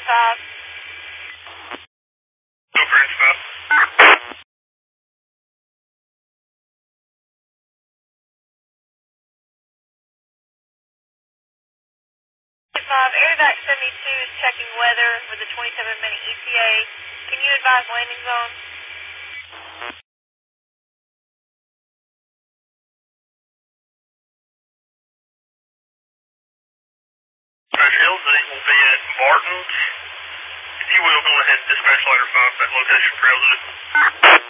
5. Go for inch 5. 5, AirVac 72 is checking weather with a 27-minute ETA. Can you advise landing zone? LZ will be at Martin. If you will, go ahead and dispatch ladder 5 that location for LZ.